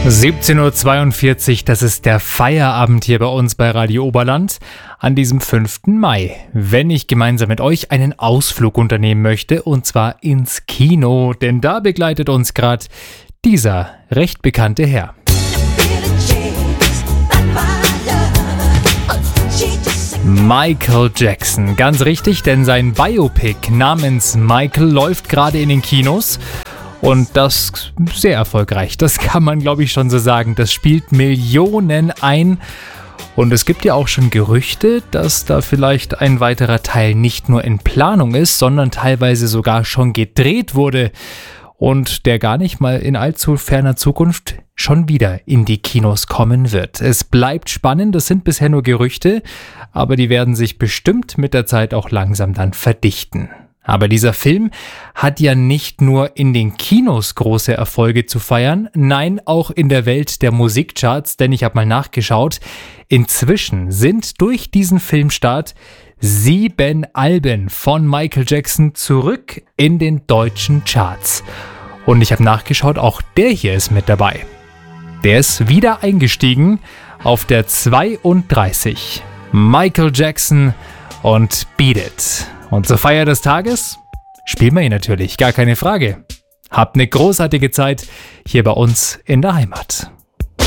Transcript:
17:42 Uhr, das ist der Feierabend hier bei uns bei Radio Oberland an diesem 5. Mai. Wenn ich gemeinsam mit euch einen Ausflug unternehmen möchte, und zwar ins Kino, denn da begleitet uns gerade dieser recht bekannte Herr. Michael Jackson, ganz richtig, denn sein Biopic namens Michael läuft gerade in den Kinos. Und das sehr erfolgreich, das kann man glaube ich schon so sagen. Das spielt Millionen ein. Und es gibt ja auch schon Gerüchte, dass da vielleicht ein weiterer Teil nicht nur in Planung ist, sondern teilweise sogar schon gedreht wurde. Und der gar nicht mal in allzu ferner Zukunft schon wieder in die Kinos kommen wird. Es bleibt spannend, das sind bisher nur Gerüchte, aber die werden sich bestimmt mit der Zeit auch langsam dann verdichten. Aber dieser Film hat ja nicht nur in den Kinos große Erfolge zu feiern, nein, auch in der Welt der Musikcharts, denn ich habe mal nachgeschaut. Inzwischen sind durch diesen Filmstart 7 Alben von Michael Jackson zurück in den deutschen Charts. Und ich habe nachgeschaut, auch der hier ist mit dabei. Der ist wieder eingestiegen auf der 32. Michael Jackson und Beat It. Und zur Feier des Tages spielen wir ihn natürlich, gar keine Frage. Habt eine großartige Zeit hier bei uns in der Heimat.